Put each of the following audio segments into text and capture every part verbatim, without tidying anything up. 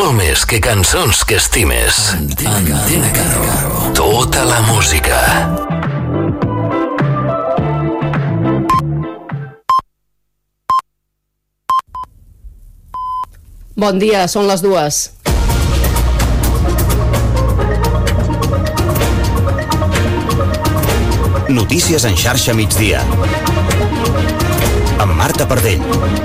Molt més que cançons que estimes. Antena Caro. Tota la música. Bon dia, són les dues. Notícies en xarxa migdia. Amb Marta Pardell.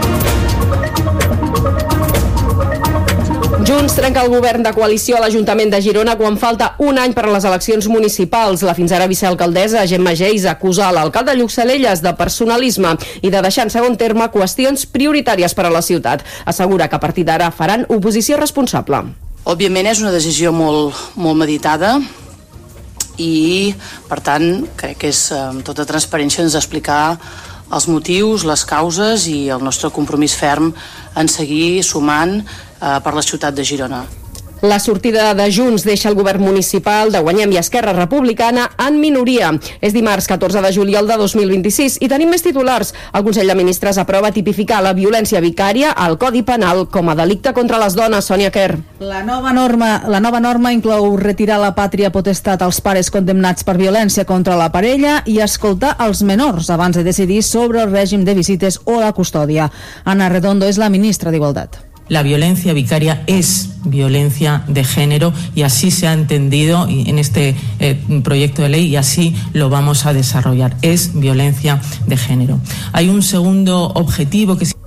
Junts trenca el govern de coalició a l'Ajuntament de Girona quan falta un any per a les eleccions municipals. La fins ara vicealcaldessa Gemma Geis acusa l'alcalde Lluc Salelles de personalisme i de deixar en segon terme qüestions prioritàries per a la ciutat. Assegura que a partir d'ara faran oposició responsable. Òbviament és una decisió molt, molt meditada i, per tant, crec que és amb tota transparència ens explicar els motius, les causes i el nostre compromís ferm en seguir sumant eh, per la ciutat de Girona. La sortida de Junts deixa el govern municipal de Guanyem i Esquerra Republicana en minoria. És dimarts catorze de juliol de dos mil vint-i-sis i tenim més titulars. El Consell de Ministres aprova tipificar la violència vicària al Codi Penal com a delicte contra les dones. Sònia Quer. La nova norma, la nova norma inclou retirar la pàtria potestat als pares condemnats per violència contra la parella i escoltar els menors abans de decidir sobre el règim de visites o la custòdia. Ana Redondo és la ministra d'Igualtat. La violencia vicaria es violencia de género y así se ha entendido en este eh, proyecto de ley y así lo vamos a desarrollar. Es violencia de género. Hay un segundo objetivo que...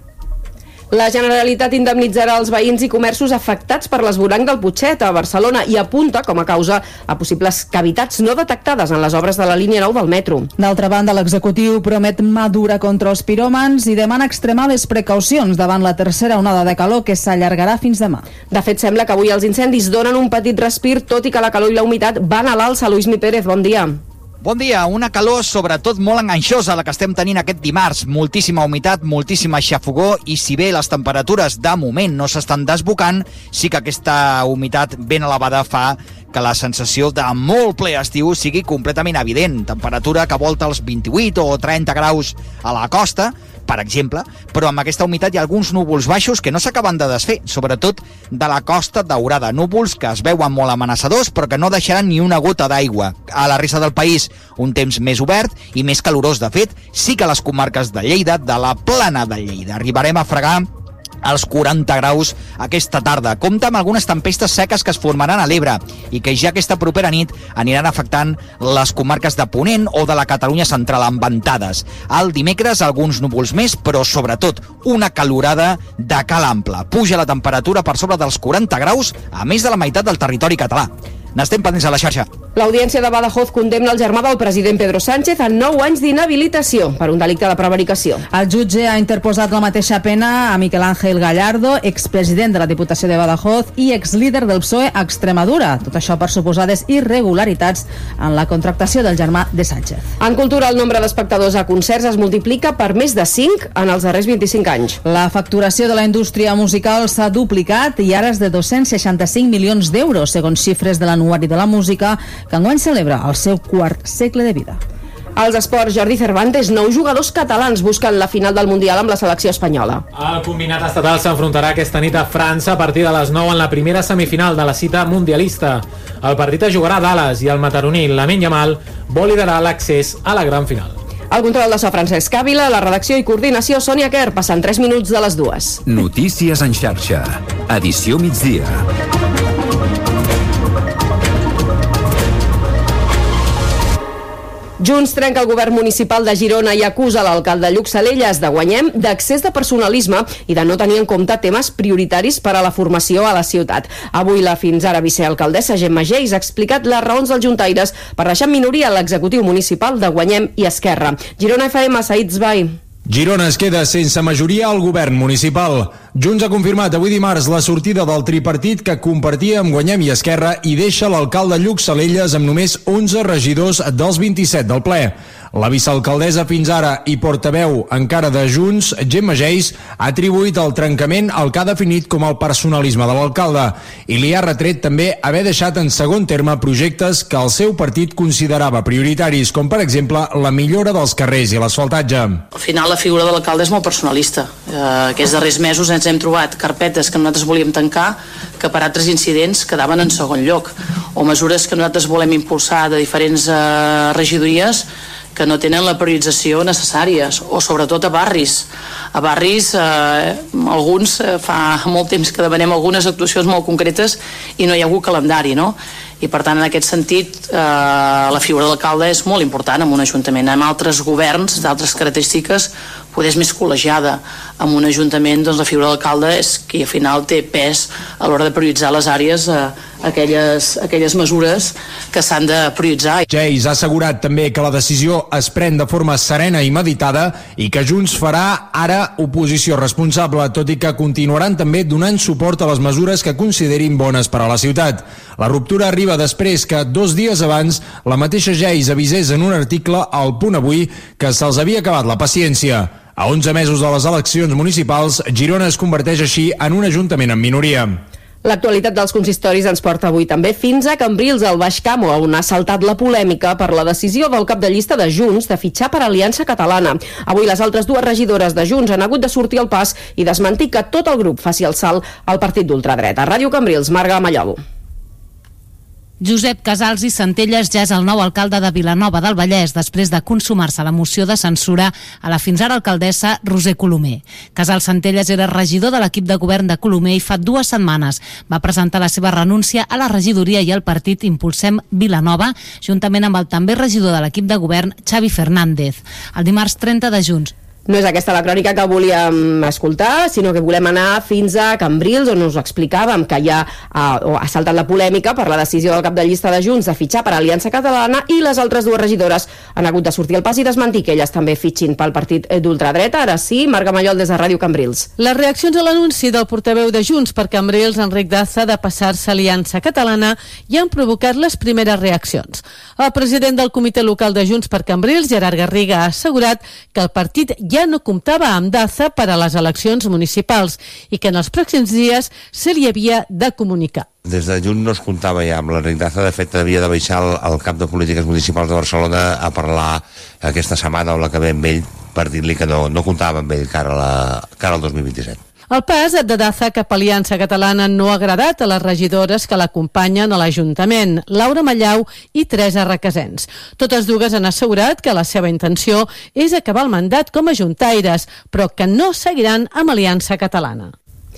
La Generalitat indemnitzarà els veïns i comerços afectats per l'esvoranc del Putxet a Barcelona i apunta com a causa a possibles cavitats no detectades en les obres de la línia nou del metro. D'altra banda, l'executiu promet mà dura contra els piròmans i demana extremar les precaucions davant la tercera onada de calor que s'allargarà fins demà. De fet, sembla que avui els incendis donen un petit respir, tot i que la calor i la humitat van a l'alça. Luismi Pérez, bon dia. Bon dia, una calor sobretot molt enganxosa la que estem tenint aquest dimarts. Moltíssima humitat, moltíssima xafogó i si bé les temperatures de moment no s'estan desbocant, sí que aquesta humitat ben elevada fa que la sensació de molt ple estiu sigui completament evident. Temperatura que volta els vint-i-vuit o trenta graus a la costa, per exemple, però amb aquesta humitat hi ha alguns núvols baixos que no s'acaben de desfer, sobretot de la Costa Daurada. Núvols que es veuen molt amenaçadors, però que no deixaran ni una gota d'aigua. A la resta del país, un temps més obert i més calorós. De fet, sí que a les comarques de Lleida, de la Plana de Lleida, arribarem a fregar als quaranta graus aquesta tarda. Compta amb algunes tempestes seques que es formaran a l'Ebre i que ja aquesta propera nit aniran afectant les comarques de Ponent o de la Catalunya central amb ventades. Al dimecres alguns núvols més, però sobretot una calorada de cal ample. Puja la temperatura per sobre dels quaranta graus a més de la meitat del territori català. N'estem pendents a la xarxa. L'Audiència de Badajoz condemna el germà del president Pedro Sánchez a nou anys d'inhabilitació per un delicte de prevaricació. El jutge ha interposat la mateixa pena a Miquel Ángel Gallardo, expresident de la Diputació de Badajoz i exlíder del P S O E a Extremadura. Tot això per suposades irregularitats en la contractació del germà de Sánchez. En cultura, el nombre d'espectadors a concerts es multiplica per més de cinc en els darrers vint-i-cinc anys. La facturació de la indústria musical s'ha duplicat i ara és de dos-cents seixanta-cinc milions d'euros, segons xifres de l'Anuari de la Música, que enguany celebra el seu quart segle de vida. Als esports, Jordi Cervantes, nou jugadors catalans busquen la final del Mundial amb la selecció espanyola. El combinat estatal s'enfrontarà aquesta nit a França a partir de les nou en la primera semifinal de la cita mundialista. El partit es jugarà a Dallas i el mataroní Lamine Yamal vol liderar l'accés a la gran final. El control de so Francesc Càvila, la redacció i coordinació Sònia Quer, passant tres minuts de les dues. Notícies en xarxa, edició migdia. Junts trenca el govern municipal de Girona i acusa l'alcalde Lluc Salelles de Guanyem d'excés de personalisme i de no tenir en compte temes prioritaris per a la formació a la ciutat. Avui la fins ara vicealcaldessa Gemma Geis ha explicat les raons dels juntaires per deixar en minoria l'executiu municipal de Guanyem i Esquerra. Girona F M, Said Zbai. Girona es queda sense majoria al govern municipal. Junts ha confirmat avui dimarts la sortida del tripartit que compartia amb Guanyem i Esquerra i deixa l'alcalde Lluc Salelles amb només onze regidors dels vint-i-set del ple. La vicealcaldessa fins ara i portaveu encara de Junts, Gemma Geis, ha atribuït el trencament al que ha definit com el personalisme de l'alcalde i li ha retret també haver deixat en segon terme projectes que el seu partit considerava prioritaris, com per exemple la millora dels carrers i l'asfaltatge. Al final la figura de l'alcalde és molt personalista. Eh, aquests darrers mesos ens hem trobat carpetes que nosaltres volíem tancar que per altres incidents quedaven en segon lloc, o mesures que nosaltres volem impulsar de diferents eh, regidories que no tenen la priorització necessària, o sobretot a barris. A barris, eh, alguns eh, fa molt temps que demanem algunes actuacions molt concretes i no hi ha hagut calendari, no? I per tant, en aquest sentit, eh, la figura de l'alcalde és molt important en un ajuntament. En altres governs d'altres característiques poder és més col·legiada. En un ajuntament, doncs, la figura de l'alcalde és qui al final té pes a l'hora de prioritzar les àrees, eh, aquelles, aquelles mesures que s'han de prioritzar. Geis ha assegurat també que la decisió es pren de forma serena i meditada i que Junts farà ara oposició responsable, tot i que continuaran també donant suport a les mesures que considerin bones per a la ciutat. La ruptura arriba després que dos dies abans la mateixa Geis avisés en un article al Punt Avui que se'ls havia acabat la paciència. A onze mesos de les eleccions municipals, Girona es converteix així en un ajuntament en minoria. L'actualitat dels consistoris ens porta avui també fins a Cambrils, al Baix Camp, on ha saltat la polèmica per la decisió del cap de llista de Junts de fitxar per Aliança Catalana. Avui les altres dues regidores de Junts han hagut de sortir al pas i desmentir que tot el grup faci el salt al partit d'ultradreta. Ràdio Cambrils, Marga Mallol. Josep Casals i Centelles ja és el nou alcalde de Vilanova del Vallès després de consumar-se la moció de censura a la fins ara alcaldessa Roser Colomer. Casals Centelles era regidor de l'equip de govern de Colomer i fa dues setmanes va presentar la seva renúncia a la regidoria i al partit Impulsem Vilanova, juntament amb el també regidor de l'equip de govern Xavi Fernández. El dimarts trenta de juny. No és aquesta la crònica que volíem escoltar, sinó que volem anar fins a Cambrils, on us explicàvem que ja ha, ha saltat la polèmica per la decisió del cap de llista de Junts de fitxar per Aliança Catalana i les altres dues regidores han hagut de sortir al pas i desmentir que elles també fitxin pel partit d'ultradreta. Ara sí, Marga Mallol des de Ràdio Cambrils. Les reaccions a l'anunci del portaveu de Junts per Cambrils, Enric Daza, de passar-se a Aliança Catalana ja han provocat les primeres reaccions. El president del comitè local de Junts per Cambrils, Gerard Garriga, ha assegurat que el partit ja no comptava amb Daza per a les eleccions municipals i que en els pròxims dies se li havia de comunicar. Des de juny no es comptava ja amb l'Enric Daza. De fet, havia de baixar el, el cap de polítiques municipals de Barcelona a parlar aquesta setmana o la que ve amb ell per dir-li que no, no comptava amb ell cara, a la, cara al dos mil vint-i-set. El pas de Daza cap a Aliança Catalana no ha agradat a les regidores que l'acompanyen a l'Ajuntament, Laura Mallau i Teresa Requesens. Totes dues han assegurat que la seva intenció és acabar el mandat com a juntaires, però que no seguiran amb Aliança Catalana.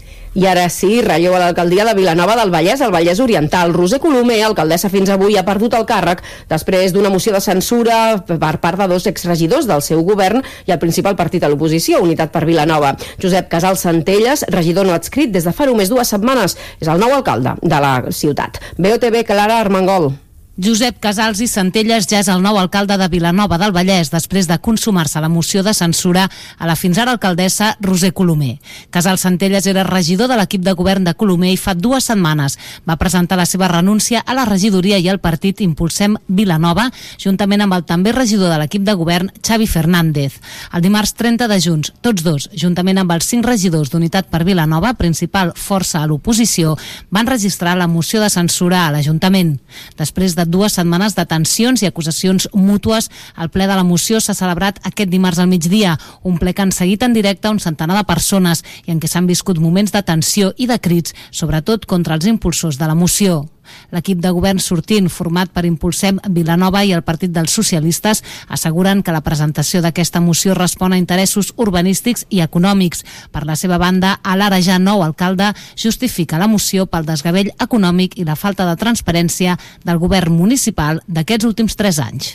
I ara sí, relleu a l'alcaldia de Vilanova del Vallès, al Vallès Oriental. Roser Colomer, alcaldessa fins avui, ha perdut el càrrec després d'una moció de censura per part de dos exregidors del seu govern i el principal partit a l'oposició, Unitat per Vilanova. Josep Casals Centelles, regidor no adscrit des de fa només dues setmanes, és el nou alcalde de la ciutat. B O T V, Clara Armengol. Josep Casals i Centelles ja és el nou alcalde de Vilanova del Vallès després de consumar-se la moció de censura a la fins ara alcaldessa Roser Colomer. Casals Centelles era regidor de l'equip de govern de Colomer i fa dues setmanes va presentar la seva renúncia a la regidoria i al partit Impulsem Vilanova, juntament amb el també regidor de l'equip de govern Xavi Fernández. El dimarts trenta de juny, tots dos, juntament amb els cinc regidors d'Unitat per Vilanova, principal força a l'oposició, van registrar la moció de censura a l'Ajuntament. Després de dues setmanes de tensions i acusacions mútues, el ple de la moció s'ha celebrat aquest dimarts al migdia, un ple que han seguit en directe un centenar de persones i en què s'han viscut moments de tensió i de crits, sobretot contra els impulsors de la moció. L'equip de govern sortint, format per Impulsem Vilanova i el Partit dels Socialistes, asseguren que la presentació d'aquesta moció respon a interessos urbanístics i econòmics. Per la seva banda, l'ara ja nou alcalde justifica la moció pel desgavell econòmic i la falta de transparència del govern municipal d'aquests últims tres anys.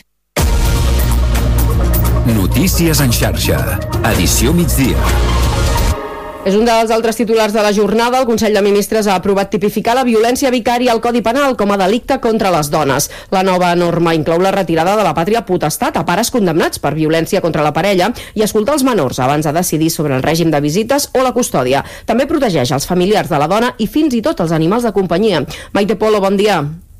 Notícies en xarxa. Edició migdia. És un dels altres titulars de la jornada. El Consell de Ministres ha aprovat tipificar la violència vicària al Codi Penal com a delicte contra les dones. La nova norma inclou la retirada de la pàtria potestat a pares condemnats per violència contra la parella i escoltar els menors abans de decidir sobre el règim de visites o la custòdia. També protegeix els familiars de la dona i fins i tot els animals de companyia. Maite Polo, bon dia.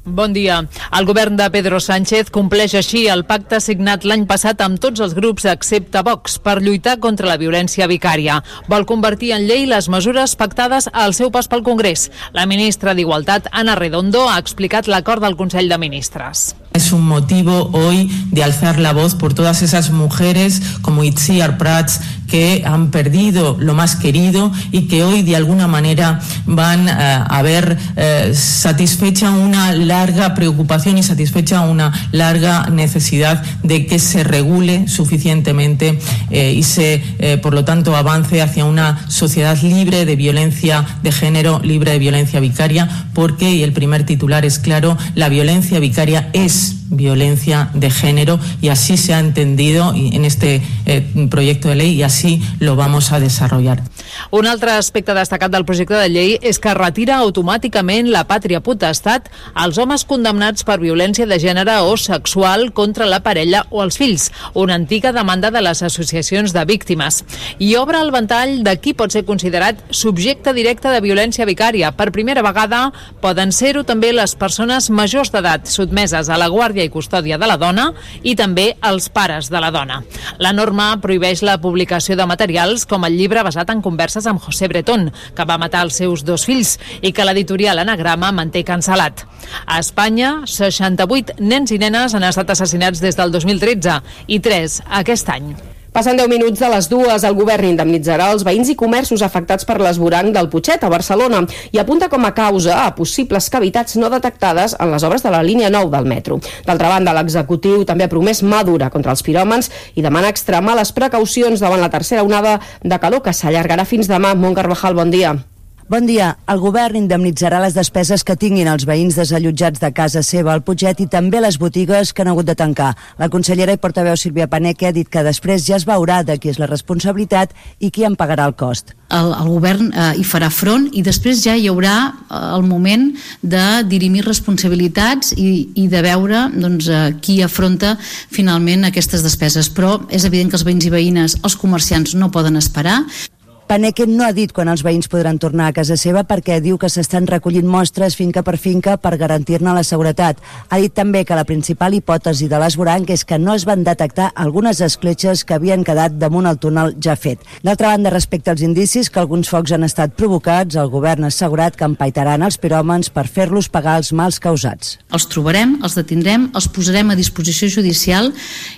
Bon dia. El govern de Pedro Sánchez compleix així el pacte signat l'any passat amb tots els grups excepte Vox per lluitar contra la violència vicària. Vol convertir en llei les mesures pactades al seu pas pel Congrés. La ministra d'Igualtat, Ana Redondo, ha explicat l'acord del Consell de Ministres. Es un motivo hoy de alzar la voz por todas esas mujeres como Itziar Prats que han perdido lo más querido y que hoy de alguna manera van eh, a ver eh, satisfecha una larga preocupación y satisfecha una larga necesidad de que se regule suficientemente eh, y se, eh, por lo tanto, avance hacia una sociedad libre de violencia de género, libre de violencia vicaria, porque, y el primer titular es claro, la violencia vicaria es violencia de género y así se ha entendido en este eh, proyecto de ley y así lo vamos a desarrollar. Un altre aspecte destacat del projecte de llei és que retira automàticament la pàtria potestat als homes condemnats per violència de gènere o sexual contra la parella o els fills, una antiga demanda de les associacions de víctimes. I obre el ventall de qui pot ser considerat subjecte directe de violència vicària. Per primera vegada poden ser-ho també les persones majors d'edat sotmeses a la guàrdia i custòdia de la dona i també els pares de la dona. La norma prohibeix la publicació de materials com el llibre basat en converses amb José Bretón, que va matar els seus dos fills i que l'editorial Anagrama manté cancel·lat. A Espanya, seixanta-vuit nens i nenes han estat assassinats des del dos mil tretze i tres aquest any. Passen deu minuts de les dues, el govern indemnitzarà els veïns i comerços afectats per l'esvoranc del Putxet a Barcelona i apunta com a causa a possibles cavitats no detectades en les obres de la línia nou del metro. D'altra banda, l'executiu també ha promès mà dura contra els piròmans i demana extremar les precaucions davant la tercera onada de calor que s'allargarà fins demà. Mont Carvajal, bon dia. Bon dia. El govern indemnitzarà les despeses que tinguin els veïns desallotjats de casa seva al Putxet i també les botigues que han hagut de tancar. La consellera i portaveu Sílvia Paneque ha dit que després ja es veurà de qui és la responsabilitat i qui en pagarà el cost. El, el govern eh, hi farà front i després ja hi haurà eh, el moment de dirimir responsabilitats i, i de veure doncs, eh, qui afronta finalment aquestes despeses. Però és evident que els veïns i veïnes, els comerciants no poden esperar. Paneque no ha dit quan els veïns podran tornar a casa seva perquè diu que s'estan recollint mostres finca per finca per garantir-ne la seguretat. Ha dit també que la principal hipòtesi de l'esvoranc és que no es van detectar algunes escletxes que havien quedat damunt el túnel ja fet. D'altra banda, respecte als indicis que alguns focs han estat provocats, el govern ha assegurat que empaitaran els piròmans per fer-los pagar els mals causats. Els trobarem, els detindrem, els posarem a disposició judicial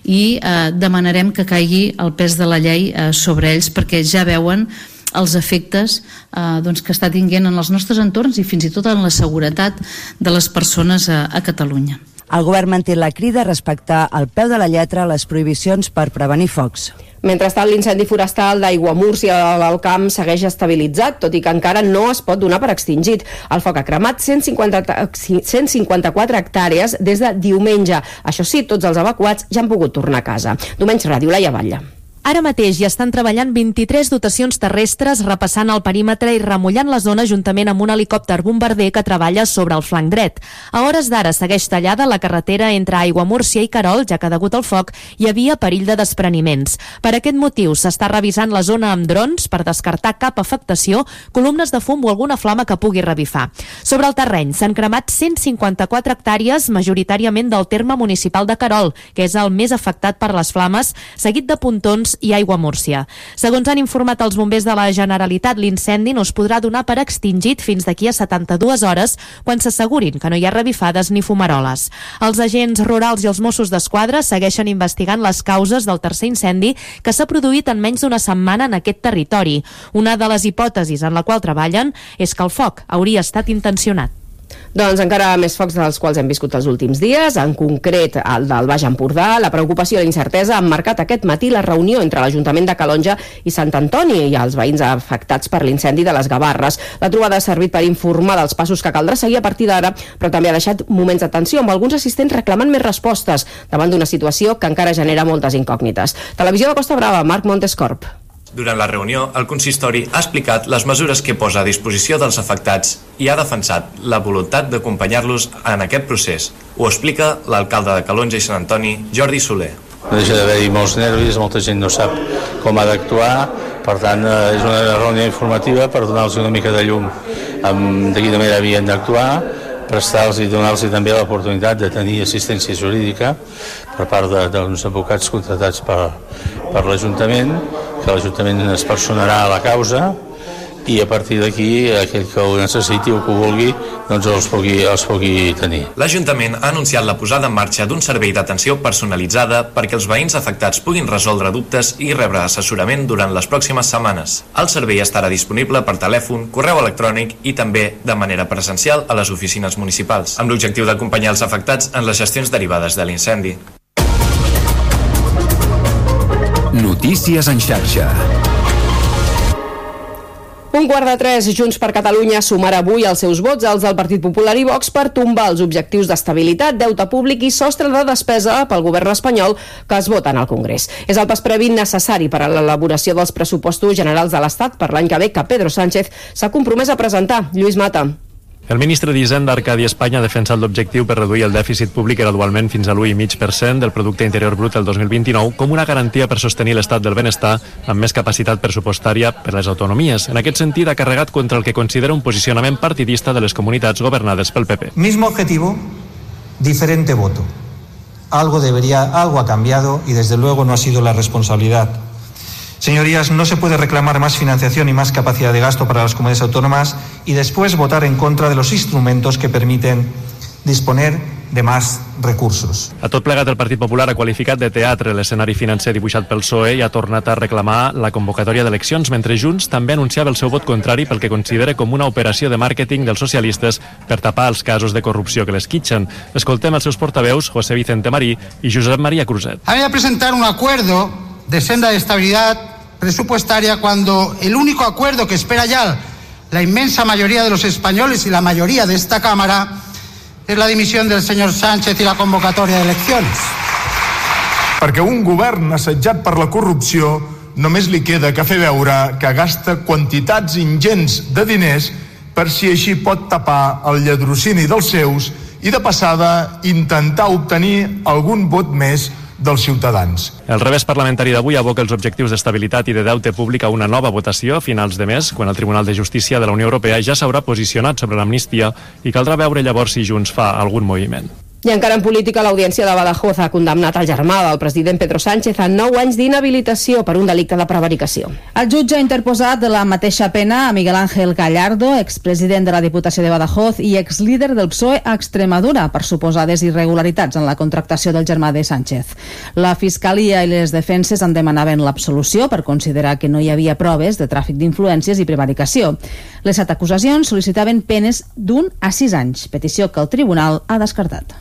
i eh, demanarem que caigui el pes de la llei eh, sobre ells perquè ja veuen els efectes eh, doncs, que està tinguent en els nostres entorns i fins i tot en la seguretat de les persones a, a Catalunya. El govern manté la crida a respectar al peu de la lletra les prohibicions per prevenir focs. Mentrestant, l'incendi forestal d'Aiguamúrcia a l'Alt Camp segueix estabilitzat, tot i que encara no es pot donar per extingit. El foc ha cremat cent cinquanta, cent cinquanta-quatre hectàrees des de diumenge. Això sí, tots els evacuats ja han pogut tornar a casa. Domenys Ràdio, Laia Batlle. Ara mateix hi estan treballant vint-i-tres dotacions terrestres repassant el perímetre i remullant la zona juntament amb un helicòpter bombarder que treballa sobre el flanc dret. A hores d'ara segueix tallada la carretera entre Aiguamúrcia i Querol, ja que degut al foc hi havia perill de despreniments. Per aquest motiu s'està revisant la zona amb drons per descartar cap afectació, columnes de fum o alguna flama que pugui revifar. Sobre el terreny s'han cremat cent cinquanta-quatre hectàrees, majoritàriament del terme municipal de Querol, que és el més afectat per les flames, seguit de Pontons i Aiguamúrcia. Segons han informat els bombers de la Generalitat, l'incendi no es podrà donar per extingit fins d'aquí a setanta-dues hores, quan s'assegurin que no hi ha revifades ni fumaroles. Els agents rurals i els Mossos d'Esquadra segueixen investigant les causes del tercer incendi que s'ha produït en menys d'una setmana en aquest territori. Una de les hipòtesis en la qual treballen és que el foc hauria estat intencionat. Doncs encara més focs dels quals hem viscut els últims dies, en concret el del Baix Empordà. La preocupació i la incertesa han marcat aquest matí la reunió entre l'Ajuntament de Calonja i Sant Antoni i els veïns afectats per l'incendi de les Gavarres. La trobada ha servit per informar dels passos que caldrà seguir a partir d'ara, però també ha deixat moments de tensió, amb alguns assistents reclamant més respostes davant d'una situació que encara genera moltes incògnites. Televisió de Costa Brava, Marc Montescorp. Durant la reunió, el consistori ha explicat les mesures que posa a disposició dels afectats i ha defensat la voluntat d'acompanyar-los en aquest procés. Ho explica l'alcalde de Calonja i Sant Antoni, Jordi Soler. No deixa d'haver-hi molts nervis, molta gent no sap com ha d'actuar, per tant és una reunió informativa per donar-los una mica de llum de quina manera havien d'actuar prestar-los i donar-los també l'oportunitat de tenir assistència jurídica per part d'uns advocats contratats per, per l'Ajuntament, que l'Ajuntament es personarà a la causa i a partir d'aquí aquell que ho necessiti o que ho vulgui doncs els pugui, els pugui tenir. L'Ajuntament ha anunciat la posada en marxa d'un servei d'atenció personalitzada perquè els veïns afectats puguin resoldre dubtes i rebre assessorament durant les pròximes setmanes. El servei estarà disponible per telèfon, correu electrònic i també de manera presencial a les oficines municipals, amb l'objectiu d'acompanyar els afectats en les gestions derivades de l'incendi. Notícies en xarxa. Un quart de tres, Junts per Catalunya sumarà avui els seus vots als del Partit Popular i Vox per tombar els objectius d'estabilitat, deute públic i sostre de despesa pel govern espanyol que es voten al Congrés. És el pas previ necessari per a l'elaboració dels pressupostos generals de l'Estat per l'any que ve que Pedro Sánchez s'ha compromès a presentar. Lluís Mata. El ministre d'Hisenda, Arcadi Espanya, ha defensat l'objectiu per reduir el dèficit públic gradualment fins a l'u coma cinc per cent del producte interior brut el dos mil vint-i-nou com una garantia per sostenir l'estat del benestar amb més capacitat pressupostària per les autonomies. En aquest sentit, ha carregat contra el que considera un posicionament partidista de les comunitats governades pel P P. Mismo objetivo, diferente voto. Algo debería, algo ha cambiado y desde luego no ha sido la responsabilidad. Señorías, no se puede reclamar más financiación y más capacidad de gasto para las comunidades autónomas y después votar en contra de los instrumentos que permiten disponer de más recursos. A tot plegat, el Partit Popular ha qualificat de teatre l'escenari financer dibuixat pel P S O E i ha tornat a reclamar la convocatòria d'eleccions, mentre Junts també anunciava el seu vot contrari pel que considera com una operació de màrqueting dels socialistes per tapar els casos de corrupció que l'esquitxen. Escoltem els seus portaveus, José Vicente Marí i Josep María Cruzet. Había de presentar un acuerdo de senda de estabilidad presupuestaria cuando el único acuerdo que espera ya la inmensa mayoría de los españoles y la mayoría de esta Cámara es la dimisión del señor Sánchez y la convocatoria de elecciones. Perquè un govern assetjat per la corrupció només li queda que fer veure que gasta quantitats ingents de diners per si així pot tapar el lladrocini dels seus i de passada intentar obtenir algun vot més dels ciutadans. El revés parlamentari d'avui aboca els objectius d'estabilitat i de deute públic a una nova votació a finals de mes, quan el Tribunal de Justícia de la Unió Europea ja s'haurà posicionat sobre l'amnistia i caldrà veure llavors si Junts fa algun moviment. I encara en política, l'Audiència de Badajoz ha condemnat el germà del president Pedro Sánchez a nou anys d'inhabilitació per un delicte de prevaricació. El jutge ha interposat la mateixa pena a Miguel Ángel Gallardo, expresident de la Diputació de Badajoz i exlíder del P S O E a Extremadura, per suposades irregularitats en la contractació del germà de Sánchez. La Fiscalia i les defenses en demanaven l'absolució per considerar que no hi havia proves de tràfic d'influències i prevaricació. Les set acusacions sol·licitaven penes d'un a sis anys, petició que el tribunal ha descartat.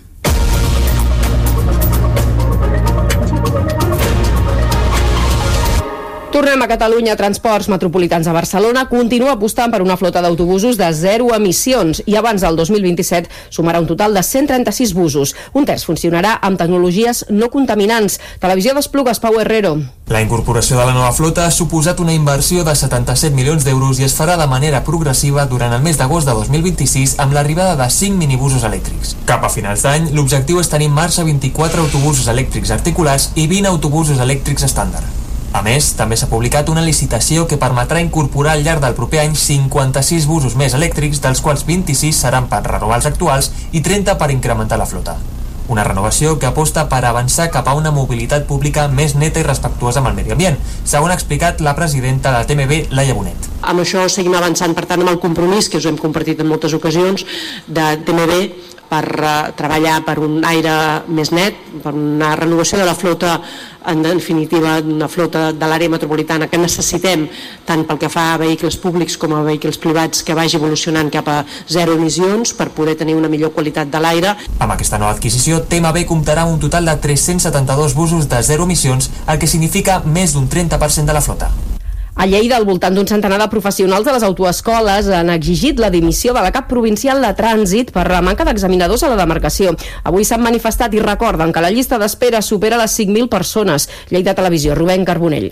Tornem a Catalunya. Transports Metropolitans a Barcelona continua apostant per una flota d'autobusos de zero emissions i abans del dos mil vint-i-set sumarà un total de cent trenta-sis busos. Un terç funcionarà amb tecnologies no contaminants. Televisió d'Esplugues, Pau Herrero. La incorporació de la nova flota ha suposat una inversió de setanta-set milions d'euros i es farà de manera progressiva durant el mes d'agost de dos mil vint-i-sis amb l'arribada de cinc minibusos elèctrics. Cap a finals d'any, l'objectiu és tenir en marxa vint-i-quatre autobusos elèctrics articulats i vint autobusos elèctrics estàndard. A més, també s'ha publicat una licitació que permetrà incorporar al llarg del proper any cinquanta-sis busos més elèctrics, dels quals vint-i-sis seran per renovar els actuals i trenta per incrementar la flota. Una renovació que aposta per avançar cap a una mobilitat pública més neta i respectuosa amb el medi ambient, segons ha explicat la presidenta de T M B, Laia Bonet. Amb això seguim avançant, per tant, amb el compromís que us hem compartit en moltes ocasions de T M B per uh, treballar per un aire més net, per una renovació de la flota, en definitiva una flota de l'àrea metropolitana que necessitem tant pel que fa a vehicles públics com a vehicles privats, que vagi evolucionant cap a zero emissions per poder tenir una millor qualitat de l'aire. Amb aquesta nova adquisició, T M B comptarà amb un total de tres-cents setanta-dos busos de zero emissions, el que significa més d'un trenta per cent de la flota. A Lleida, al voltant d'un centenar de professionals de les autoescoles han exigit la dimissió de la cap provincial de trànsit per la manca d'examinadors a la demarcació. Avui s'han manifestat i recorden que la llista d'espera supera les cinc mil persones. Lleida Televisió, Rubén Carbonell.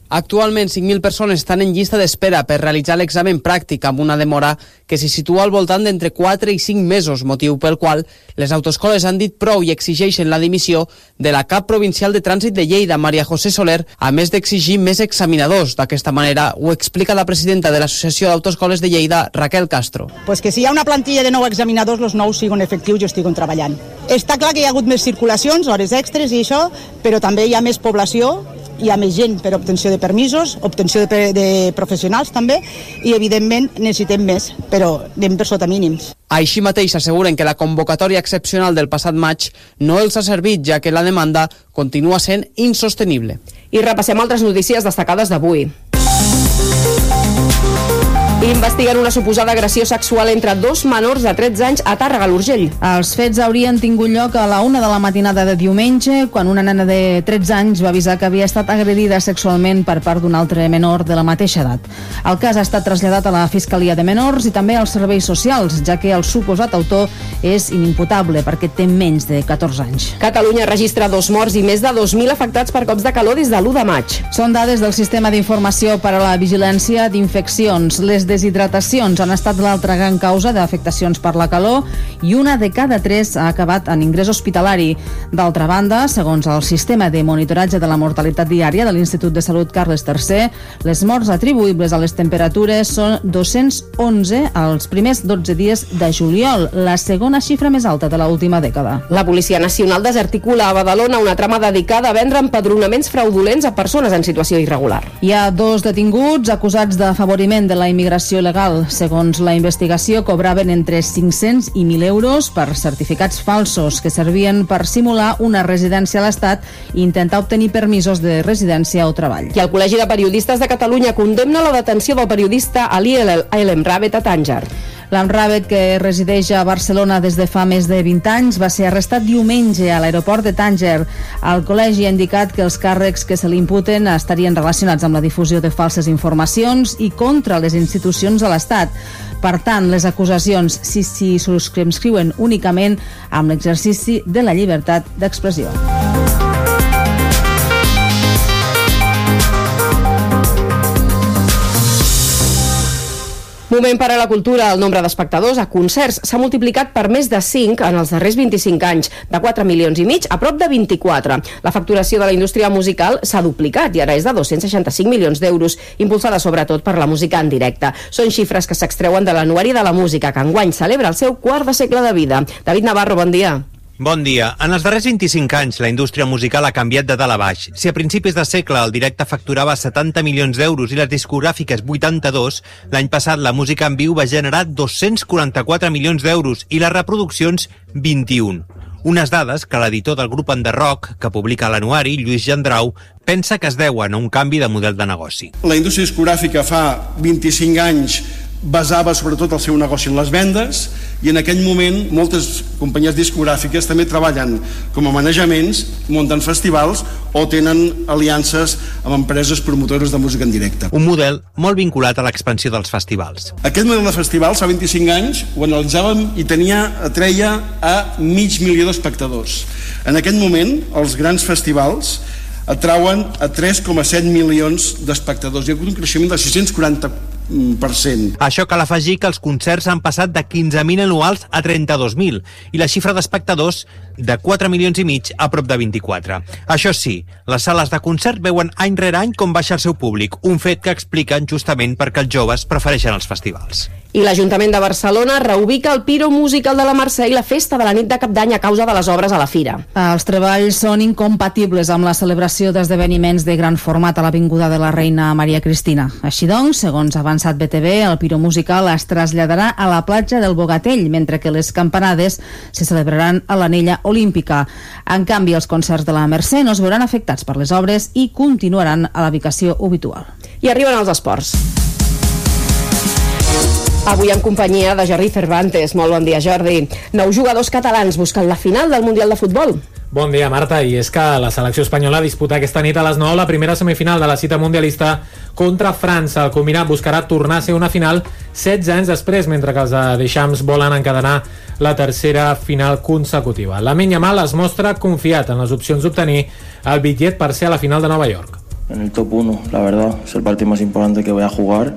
Actualment, cinc mil persones estan en llista d'espera per realitzar l'examen pràctic amb una demora que s'hi situa al voltant d'entre quatre i cinc mesos, motiu pel qual les autoescoles han dit prou i exigeixen la dimissió de la cap provincial de trànsit de Lleida, Maria José Soler, a més d'exigir més examinadors. D'aquesta manera ho explica la presidenta de l'Associació d'Autoescoles de Lleida, Raquel Castro. Pues que si hi ha una plantilla de nou examinadors, els nous siguen efectius i estiguen treballant. Està clar que hi ha hagut més circulacions, hores extres i això, però també hi ha més població, hi ha més gent per obtenció de permisos, obtenció de, de professionals també, i evidentment necessitem més, però anem per sota mínims. Així mateix asseguren que la convocatòria excepcional del passat maig no els ha servit, ja que la demanda continua sent insostenible. I repassem altres notícies destacades d'avui. Investiguen una suposada agressió sexual entre dos menors de tretze anys a Tàrrega, l'Urgell. Els fets haurien tingut lloc a la una de la matinada de diumenge, quan una nena de tretze anys va avisar que havia estat agredida sexualment per part d'un altre menor de la mateixa edat. El cas ha estat traslladat a la Fiscalia de Menors i també als serveis socials, ja que el suposat autor és inimputable perquè té menys de catorze anys. Catalunya registra dos morts i més de dos mil afectats per cops de calor des de l'u de maig. Són dades del Sistema d'Informació per a la Vigilància d'Infeccions. Les deshidratacions han estat l'altra gran causa d'afectacions per la calor i una de cada tres ha acabat en ingrés hospitalari. D'altra banda, segons el Sistema de Monitoratge de la Mortalitat Diària de l'Institut de Salut Carles tercer, les morts atribuïbles a les temperatures són dos-cents onze als primers dotze dies de juliol, la segona xifra més alta de l'última dècada. La Policia Nacional desarticula a Badalona una trama dedicada a vendre empadronaments fraudulents a persones en situació irregular. Hi ha dos detinguts acusats d'afavoriment de la immigració legal. Segons la investigació, cobraven entre cinc-cents i mil euros per certificats falsos que servien per simular una residència a l'Estat i intentar obtenir permisos de residència o treball. I el Col·legi de Periodistes de Catalunya condemna la detenció del periodista Ali El Emrabet a Tànger. L'Emrabet, que resideix a Barcelona des de fa més de vint anys, va ser arrestat diumenge a l'aeroport de Tànger. El col·legi ha indicat que els càrrecs que se li imputen estarien relacionats amb la difusió de falses informacions i contra les institucions de l'Estat. Per tant, les acusacions s'hi si subscriuen únicament amb l'exercici de la llibertat d'expressió. Moment per a la cultura. El nombre d'espectadors a concerts s'ha multiplicat per més de cinc en els darrers vint-i-cinc anys, de quatre milions i mig a prop de vint-i-quatre. La facturació de la indústria musical s'ha duplicat i ara és de dos-cents seixanta-cinc milions d'euros, impulsada sobretot per la música en directe. Són xifres que s'extreuen de l'Anuari de la Música, que enguany celebra el seu quart de segle de vida. David Navarro, bon dia. Bon dia. En els darrers vint-i-cinc anys, la indústria musical ha canviat de dalt a baix. Si a principis de segle el directe facturava setanta milions d'euros i les discogràfiques vuitanta-dos, l'any passat la música en viu va generar dos-cents quaranta-quatre milions d'euros i les reproduccions vint-i-un. Unes dades que l'editor del grup Enderrock, que publica l'anuari, Lluís Gendrau, pensa que es deuen a un canvi de model de negoci. La indústria discogràfica fa vint-i-cinc anys basava sobretot el seu negoci en les vendes i en aquell moment moltes companyies discogràfiques també treballen com a manejaments, munten festivals o tenen aliances amb empreses promotores de música en directe. Un model molt vinculat a l'expansió dels festivals. Aquest model de festivals fa vint-i-cinc anys ho analitzàvem i tenia, atreia a mig milió d'espectadors. En aquest moment els grans festivals atrauen a tres coma set milions d'espectadors. Hi ha hagut un creixement de sis-cents quaranta per cent. Això cal afegir que els concerts han passat de quinze mil anuals a trenta-dos mil i la xifra d'espectadors de quatre milions i mig a prop de vint-i-quatre. Això sí, les sales de concert veuen any rere any com baixa el seu públic, un fet que expliquen justament perquè els joves prefereixen els festivals. I l'Ajuntament de Barcelona reubica el Piro Musical de la Mercè i la festa de la nit de Cap d'Any a causa de les obres a la fira. Els treballs són incompatibles amb la celebració d'esdeveniments de gran format a l'Avinguda de la Reina Maria Cristina. Així doncs, segons avançat B T V, el Piro Musical es traslladarà a la platja del Bogatell, mentre que les campanades se celebraran a l'Anella Olímpica. En canvi, els concerts de la Mercè no es veuran afectats per les obres i continuaran a la ubicació habitual. I arriben els esports. Avui en companyia de Jordi Cervantes. Molt bon dia, Jordi. Nou jugadors catalans busquen la final del Mundial de Futbol. Bon dia, Marta. I és que la selecció espanyola disputa aquesta nit a les nou la primera semifinal de la cita mundialista contra França. El combinat buscarà tornar a ser una final setze anys després, mentre que els de Deschamps volen encadenar la tercera final consecutiva. Lamine Yamal es mostra confiat en les opcions d'obtenir el bitllet per ser a la final de Nova York. en el top uno, la verdad. Es el partido más importante que voy a jugar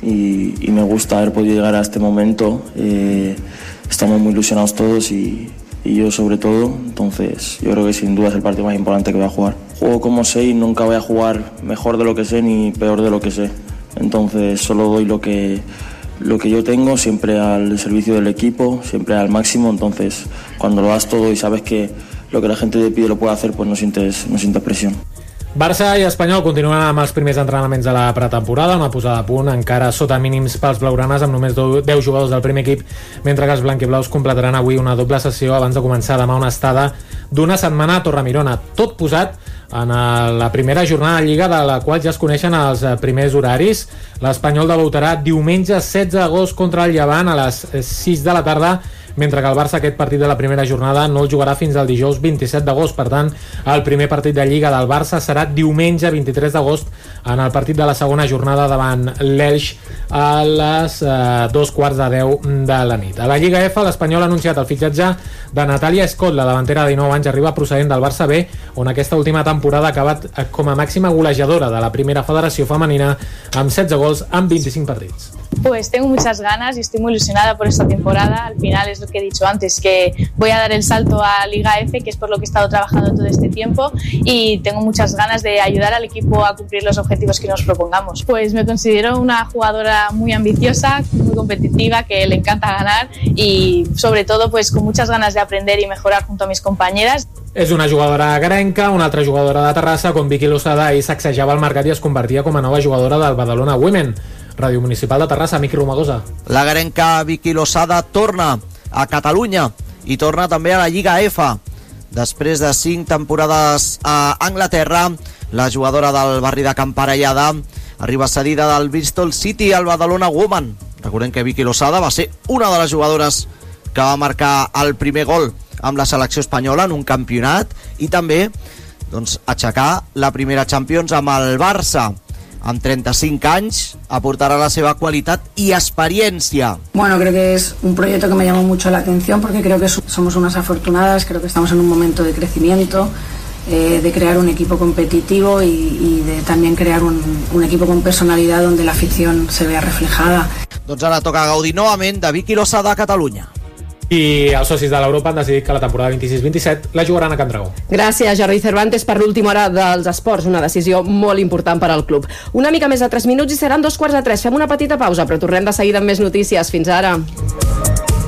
y, y me gusta haber podido llegar a este momento. Eh, estamos muy ilusionados todos y, y yo sobre todo, entonces yo creo que sin duda es el partido más importante que voy a jugar. Juego como sé y nunca voy a jugar mejor de lo que sé ni peor de lo que sé. Entonces solo doy lo que, lo que yo tengo, siempre al servicio del equipo, siempre al máximo. Entonces cuando lo das todo y sabes que lo que la gente te pide lo puede hacer, pues no sientes, no sientes presión. Barça i Espanyol continuen amb els primers entrenaments de la pretemporada, una posada a punt encara sota mínims pels blaugranes amb només deu jugadors del primer equip, mentre que els blanquiblaus completaran avui una doble sessió abans de començar demà una estada d'una setmana a Torremirona. Tot posat en la primera jornada de Lliga, de la qual ja es coneixen els primers horaris. L'Espanyol debutarà diumenge setze d'agost contra el Llevant a les sis de la tarda, mentre que el Barça aquest partit de la primera jornada no el jugarà fins al dijous vint-i-set d'agost. Per tant, el primer partit de Lliga del Barça serà diumenge vint-i-tres d'agost en el partit de la segona jornada davant l'Elx a les eh, dos quarts de deu de la nit. A la Lliga F, l'Espanyol ha anunciat el fitxatge de Natàlia Scott, la davantera de dinou anys, arriba procedent del Barça B, on aquesta última temporada ha acabat com a màxima golejadora de la primera federació femenina amb setze gols en vint-i-cinc partits. Pues tengo muchas ganas y estoy muy ilusionada por esta temporada. Al final es lo que he dicho antes, que voy a dar el salto a Liga F, que es por lo que he estado trabajando todo este tiempo, y tengo muchas ganas de ayudar al equipo a cumplir los objetivos que nos propongamos. Pues me considero una jugadora muy ambiciosa, muy competitiva, que le encanta ganar y sobre todo pues con muchas ganas de aprender y mejorar junto a mis compañeras. És una jugadora garenca, una altra jugadora de Terrassa, com Vicky Losada, i sacsejava el mercat i es convertia com a nova jugadora del Badalona Women. Ràdio Municipal de Terrassa, Miqui Romagosa. La garenca Vicky Losada torna a Catalunya i torna també a la Lliga F. Després de cinc temporades a Anglaterra, la jugadora del barri de Camparellada arriba cedida del Bristol City al Badalona Women. Recordem que Vicky Losada va ser una de les jugadores que va marcar el primer gol amb la selecció espanyola en un campionat i també doncs, aixecar la primera Champions amb el Barça. Amb treinta-cinc anys aportará la seva qualitat y experiencia. Bueno, creo que es un proyecto que me llamó mucho la atención porque creo que somos unas afortunadas, creo que estamos en un momento de crecimiento, eh, de crear un equipo competitivo y, y de también crear un, un equipo con personalidad donde la afición se vea reflejada. Doncs ara toca gaudir novament de Vicky Losada a Catalunya. I els socis de l'Europa han decidit que la temporada vint-i-sis vint-i-set la jugaran a Can Dragó. Gràcies, Jordi Cervantes, per l'última hora dels esports, una decisió molt important per al club. Una mica més de tres minuts i seran dos quarts de tres. Fem una petita pausa, però tornem de seguida amb més notícies. Fins ara.